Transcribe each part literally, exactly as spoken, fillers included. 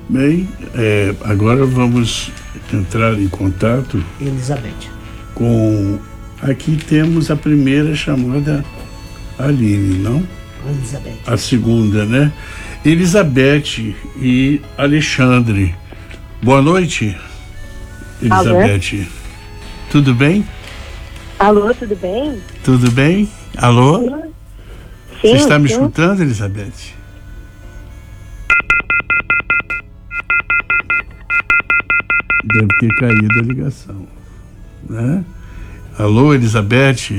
Bem, é, agora vamos entrar em contato Elizabeth. com... Aqui temos a primeira chamada Aline, não? Elizabeth. A segunda, né? Elizabeth e Alexandre. Boa noite, Elizabeth. Alô? Tudo bem? Alô, tudo bem? Tudo bem? Alô? Sim. Você está me sim. escutando, Elizabeth? Deve ter caído a ligação, né? Alô, Elizabeth?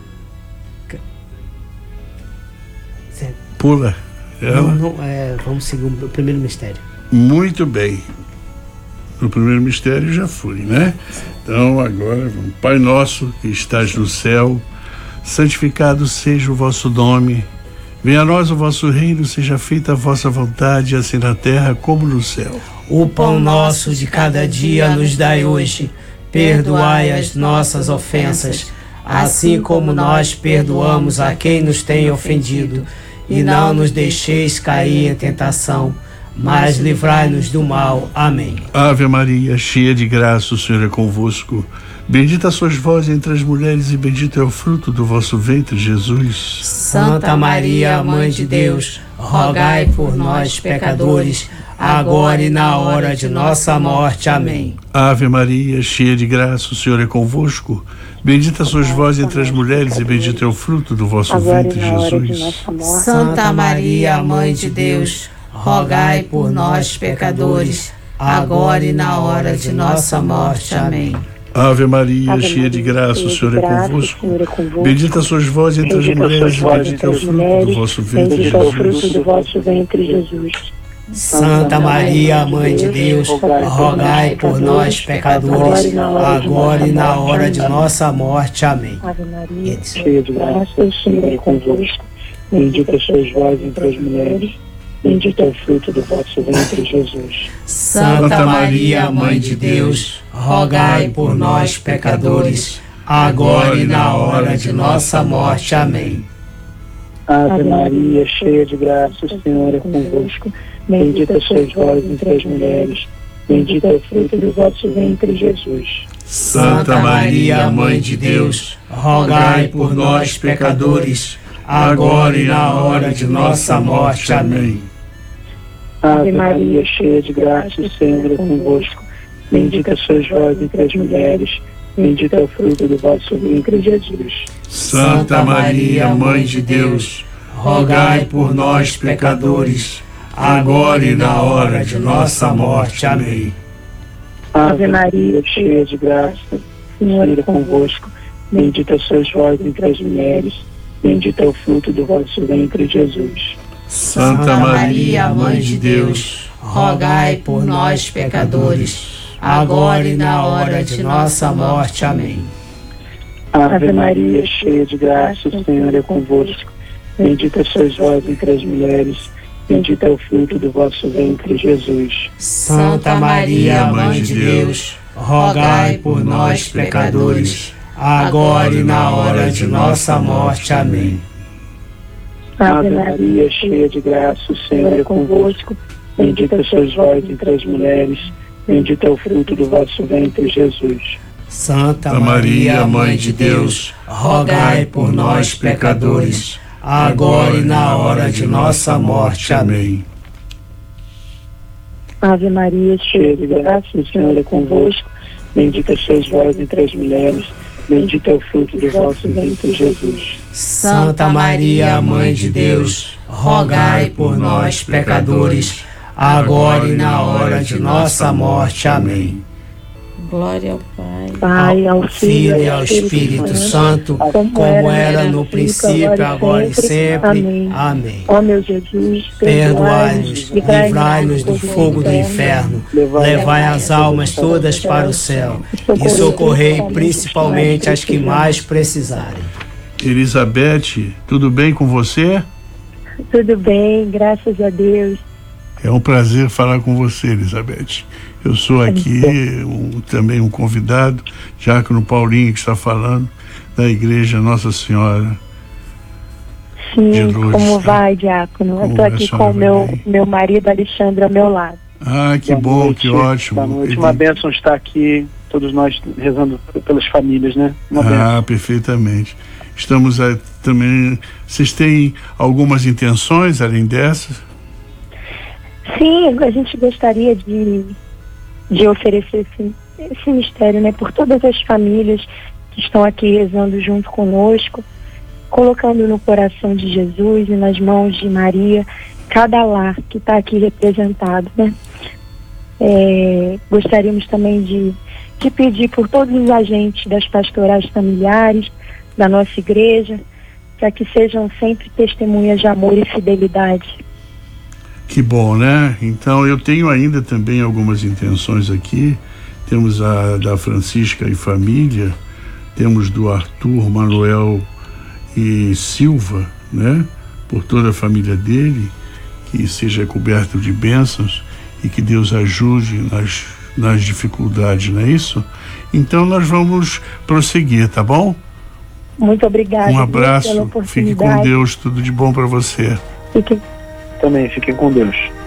Certo. Pula. Ela? Não, não, é, vamos seguir o primeiro mistério. Muito bem. No primeiro mistério já fui, né? Então agora vamos. Pai nosso que estás no céu, santificado seja o vosso nome. Venha a nós o vosso reino, seja feita a vossa vontade, assim na terra como no céu. O pão nosso de cada dia nos dai hoje. Perdoai as nossas ofensas, assim como nós perdoamos a quem nos tem ofendido. E não nos deixeis cair em tentação, mas livrai-nos do mal. Amém. Ave Maria, cheia de graça, o Senhor é convosco. Bendita sois vós entre as mulheres e bendito é o fruto do vosso ventre, Jesus. Santa Maria, Mãe de Deus, rogai por nós, pecadores, agora e na hora de nossa morte. Amém. Ave Maria, cheia de graça, o Senhor é convosco. Bendita sois vós entre as mulheres e bendito é o fruto do vosso ventre, Jesus. Santa Maria, Mãe de Deus, rogai por nós, pecadores, agora e na hora de nossa morte. Amém. Ave Maria, cheia de graça, o Senhor é convosco. Bendita sois vós entre as mulheres e bendito é o fruto do vosso ventre, Jesus. Santa Maria, Mãe de Deus, rogai por nós, pecadores, agora e na hora de nossa morte. Amém. Ave Maria, cheia de graça, o Senhor é convosco. Bendita sois vós entre as mulheres, bendito é o fruto do vosso ventre, Jesus. Santa Maria, Mãe de Deus, rogai por nós, pecadores, agora e na hora de nossa morte. Amém. Ave Maria, cheia de graça, o Senhor é convosco. Bendita sois vós entre as mulheres, bendito é o fruto do vosso ventre, Jesus. Santa Maria, Mãe de Deus, rogai por nós, pecadores, agora e na hora de nossa morte. Amém. Ave Maria, cheia de graça, o Senhor é convosco. Bendita sois vós entre as mulheres, bendito é o fruto do vosso ventre, Jesus. Santa Maria, Mãe de Deus, rogai por nós, pecadores, agora e na hora de nossa morte. Amém. Ave Maria, cheia de graça, o Senhor é convosco. Bendita sois vós entre as mulheres, bendito é o fruto do vosso ventre, Jesus. Santa Maria, Mãe de Deus, rogai por nós, pecadores, agora e na hora de nossa morte. Amém. Ave Maria, cheia de graça, o Senhor é convosco. Bendita sois vós entre as mulheres, bendito é o fruto do vosso ventre, Jesus. Santa Maria, Mãe de Deus, rogai por nós, pecadores, agora e na hora de nossa morte. Amém. Ave Maria, cheia de graça, o Senhor é convosco. Bendita sois vós entre as mulheres, bendito é o fruto do vosso ventre, Jesus. Santa Maria, Mãe de Deus, rogai por nós, pecadores, agora e na hora de nossa morte. Amém. Ave Maria, cheia de graça, o Senhor é convosco. Bendita sois vós entre as mulheres, bendito é o fruto do vosso ventre, Jesus. Santa Maria, Mãe de Deus, rogai por nós, pecadores, agora e na hora de nossa morte. Amém. Glória ao Pai, Pai, ao Filho e ao Espírito Santo, como era no princípio, agora e sempre. Amém. Amém. Ó meu Jesus, perdoai-nos, livrai-nos do fogo do inferno, levai as almas todas para o céu e socorrei principalmente as que mais precisarem. Elizabeth, tudo bem com você? Tudo bem, graças a Deus. É um prazer falar com você, Elizabeth. Eu sou aqui um, também um convidado, Diácono Paulinho, que está falando, da Igreja Nossa Senhora. Sim, de Lourdes, como vai, Diácono? Eu estou aqui com o meu, meu marido Alexandre ao meu lado. Ah, que Boa bom, noite, que ótimo. Boa noite. Ele- Uma bênção estar aqui, todos nós rezando pelas famílias, né? Uma Ah, bênção. perfeitamente. Estamos aí também. Vocês têm algumas intenções além dessas? Sim, a gente gostaria de, de oferecer esse, esse mistério, né, por todas as famílias que estão aqui rezando junto conosco, colocando no coração de Jesus e nas mãos de Maria, cada lar que está aqui representado, né? É, gostaríamos também de, de pedir por todos os agentes das pastorais familiares, da nossa igreja, para que sejam sempre testemunhas de amor e fidelidade. Que bom, né? Então eu tenho ainda também algumas intenções aqui. Temos a da Francisca e família, temos do Arthur, Manuel e Silva, né? Por toda a família dele, que seja coberto de bênçãos e que Deus ajude nas, nas dificuldades, não é isso? Então nós vamos prosseguir, tá bom? Muito obrigada. Um viu, abraço, pela fique com oportunidade. Deus, tudo de bom para você. Fique Também, fiquem com Deus.